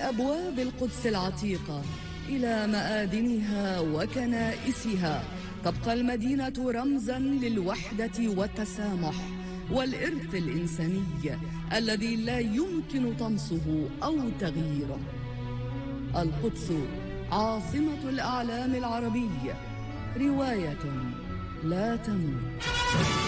أبواب القدس العتيقة إلى مآذنها وكنائسها تبقى المدينة رمزاً للوحدة والتسامح والإرث الإنساني الذي لا يمكن طمسه أو تغييره. القدس عاصمة الأعلام العربية، رواية لا تموت.